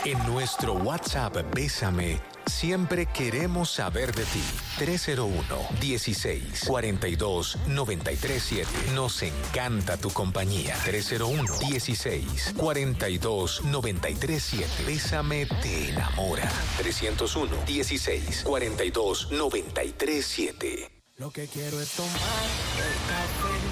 En nuestro WhatsApp Bésame, siempre queremos saber de ti. 301-16-42-937. Nos encanta tu compañía. 301-16-42-937. Bésame te enamora. 301-16-42-937. Lo que quiero es tomar el café